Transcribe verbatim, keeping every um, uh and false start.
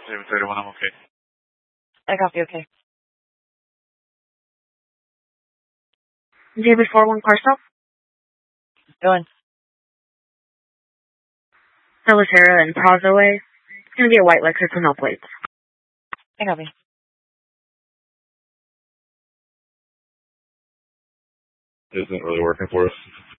seven thirty-one, I'm okay. I copy, okay. David four one car stop. Going. Solitaire and Praza Way. It's going to be a white Lexus with no plates. I copy. Isn't really working for us.